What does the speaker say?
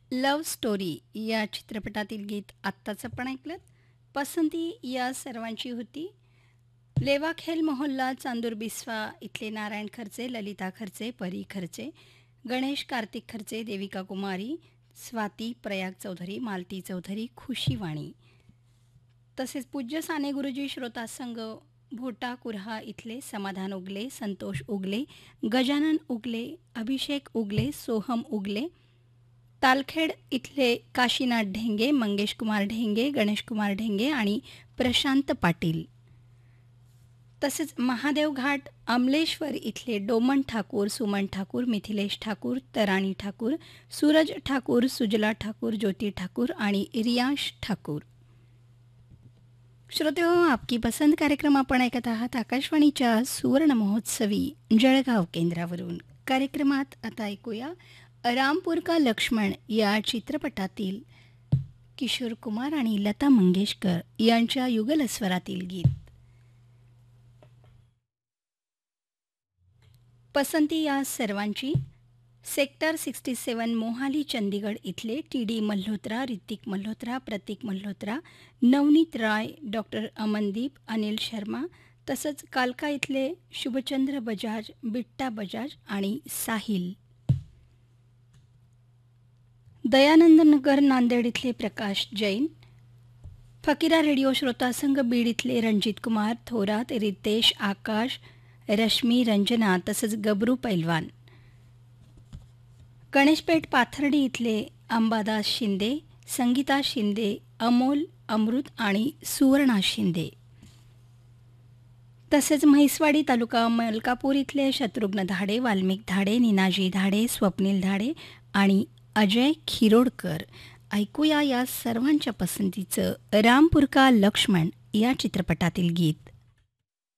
Love story या चित्रपटातील गीत आत्ताच आपण ऐकलं. पसंती या सर्वांची होती. लेवाखेल मोहल्ला चांदूर बिस्वा इथले नारायण खर्चे, ललिता खर्चे, परी खर्चे, गणेश कार्तिक खर्चे, देविका कुमारी, स्वाती प्रयाग चौधरी, मालती चौधरी, खुशी वाणी, तसेच पूज्य साने गुरुजी श्रोता संघ भोटा कुर्हा इथले समाधान उगले, संतोष उगले, गजानन उगले, अभिषेक उगले, सोहम उगले, तालखेड इथले काशीनाथ ढेंगे, मंगेश कुमार ढेंगे, गणेश कुमार ढेंगे आणि प्रशांत पाटील, तसेच महादेव घाट अमलेश्वर इथले डोमन ठाकूर, सुमन ठाकूर, मिथिलेश ठाकूर, तराणी ठाकूर, सूरज ठाकूर, सुजला ठाकूर, ज्योती ठाकूर आणि रियांश ठाकूर. श्रोते हो, आपकी पसंत कार्यक्रम आपण ऐकत आहात आकाशवाणीच्या सुवर्ण महोत्सवी जळगाव केंद्रावरून. कार्यक्रमात आता ऐकूया रामपुर का लक्ष्मण या चित्रपटातील किशोर कुमार आणि लता मंगेशकर यांच्या युगलस्वरातील गीत. पसंती या सर्वांची सेक्टर 67 मोहाली चंदीगड इथले टी.डी. मल्होत्रा, ऋतिक मल्होत्रा, प्रतीक मल्होत्रा, नवनीत राय, डॉक्टर अमनदीप, अनिल शर्मा, तसंच कालका इथले शुभचंद्र बजाज, बिट्टा बजाज आणि साहिल. दयानंद नगर नांदेड इथले प्रकाश जैन, फकीरा रेडिओ श्रोता संघ बीड इथले रणजित कुमार थोरात, रितेश, आकाश, रश्मी, रंजना, तसंच गबरू पैलवान. गणेशपेठ पाथर्डी इथले अंबादास शिंदे, संगीता शिंदे, अमोल, अमृत आणि सुवर्णा शिंदे. तसेच म्हैसवाडी तालुका मलकापूर इथले शत्रुघ्न धाडे, वाल्मिक धाडे, निनाजी धाडे, स्वप्नील धाडे आणि अजय खिरोडकर. ऐकूया या सर्वांच्या पसंतीचं रामपुर का लक्ष्मण या चित्रपटातील गीत.